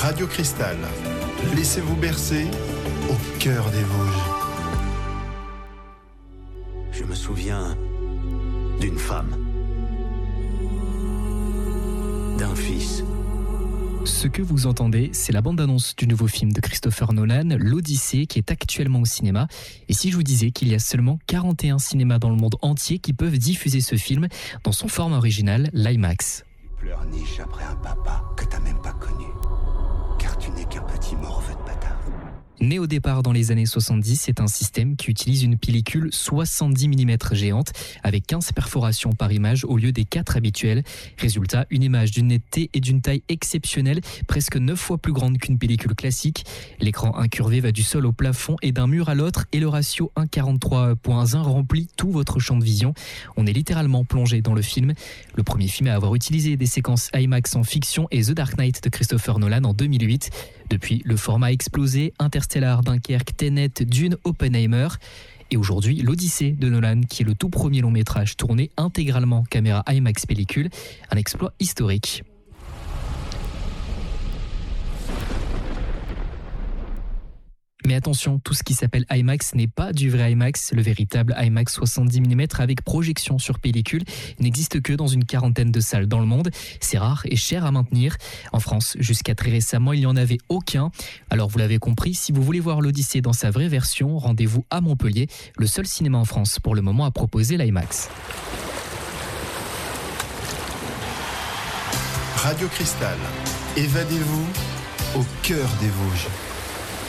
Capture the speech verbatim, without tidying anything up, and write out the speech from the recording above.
Radio Cristal. Laissez-vous bercer au cœur des Vosges. Je me souviens d'une femme, d'un fils. Ce que vous entendez, c'est la bande-annonce du nouveau film de Christopher Nolan, L'Odyssée, qui est actuellement au cinéma. Et si je vous disais qu'il y a seulement quarante et un cinémas dans le monde entier qui peuvent diffuser ce film dans son format original, l'IMAX. Tu pleurniches après un papa que t'as même pas connu, car tu n'es qu'un petit morveux de bâtard. Né au départ dans les années soixante-dix, c'est un système qui utilise une pellicule soixante-dix millimètres géante avec quinze perforations par image au lieu des quatre habituelles. Résultat, une image d'une netteté et d'une taille exceptionnelle, presque neuf fois plus grande qu'une pellicule classique. L'écran incurvé va du sol au plafond et d'un mur à l'autre et le ratio un virgule quarante-trois point un remplit tout votre champ de vision. On est littéralement plongé dans le film. Le premier film à avoir utilisé des séquences IMAX en fiction est The Dark Knight de Christopher Nolan en deux mille huit. Depuis, le format a explosé, Interstellar, Dunkerque, Tenet, Dune, Oppenheimer. Et aujourd'hui, l'Odyssée de Nolan, qui est le tout premier long métrage tourné intégralement caméra IMAX pellicule, un exploit historique. Mais attention, tout ce qui s'appelle IMAX n'est pas du vrai IMAX. Le véritable IMAX soixante-dix millimètres avec projection sur pellicule n'existe que dans une quarantaine de salles dans le monde. C'est rare et cher à maintenir. En France, jusqu'à très récemment, il n'y en avait aucun. Alors vous l'avez compris, si vous voulez voir l'Odyssée dans sa vraie version, rendez-vous à Montpellier, le seul cinéma en France pour le moment à proposer l'IMAX. Radio Cristal, évadez-vous au cœur des Vosges.